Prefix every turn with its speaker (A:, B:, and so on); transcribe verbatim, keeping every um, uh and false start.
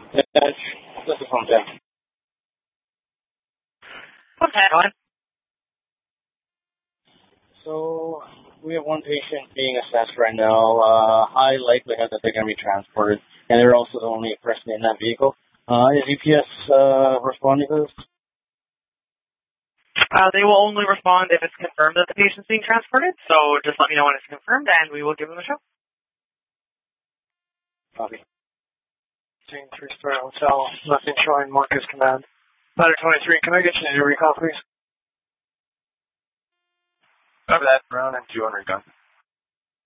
A: Yeah, this is from Tim.
B: Okay, Alan.
A: So we have one patient being assessed right now. Uh, high likelihood that they're going to be transported, and they're also the only person in that vehicle. Uh, is E P S uh, responding to this?
B: Uh, they will only respond if it's confirmed that the patient's being transported, so just let me know when it's confirmed, and we will give them a show.
A: Copy.
C: Team three-star hotel, nothing showing Marcus command. Ladder twenty-three, can I get you to do recall, please?
D: Copy that, Brown and two on recon.